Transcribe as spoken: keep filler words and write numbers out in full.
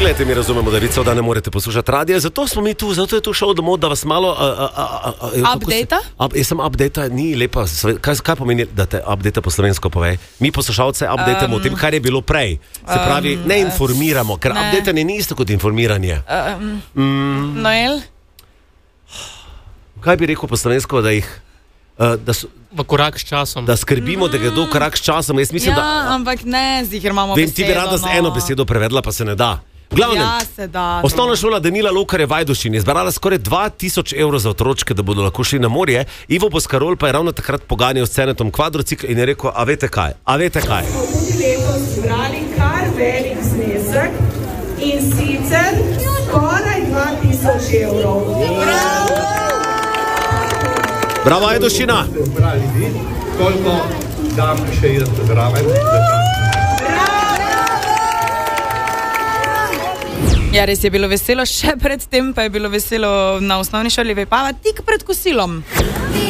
Gledajte, mi razumemo, da rico, da ne morete poslušati radija, zato smo mi tu, zato je tu šel domov, da vas malo... Update-a? Up, jaz sem update-a, ni lepa, kaj, kaj pomeni, da te update-a po slovensko povej? Mi poslušalce update-amo um, o tem, kar je bilo prej. Se pravi, um, ne informiramo, ker update-anje ni isto kot informiranje. Um, mm. Noel? Kaj bi rekel po slovensko, da jih... Uh, da so, v korak s časom. Da skrbimo, da gredo v korak s časom. Jaz mislim, ja, da... ampak ne, ziher imamo vem, besedo. Ti bi rada z eno besedo prevedla, pa se ne da. V glavnem, ja, se da. Osnovna šola Danila Lokarja v Ajdovščini je zbrala skoraj dva tisoč evrov za otročke, da bodo lahko šli na morje. Ivo Boskarol pa je ravno takrat poganjal s Cenetom kvadrocikl in je rekel, a veste kaj, a veste kaj. Smo tudi letos zbrali kar velik znesek in sicer skoraj dva tisoč evrov. Bravo! Bravo, Ajdovščina! Koliko dam še jaz zraven? Ja, res je bilo veselo, še pred tem pa je bilo veselo na osnovni šoli Vipava tik pred kosilom.